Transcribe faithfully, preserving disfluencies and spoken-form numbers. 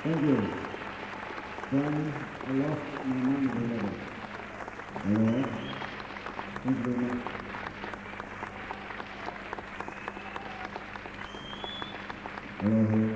Thank you. John, I lost my mind a little. Hello? Thank you very much. Hello, hello.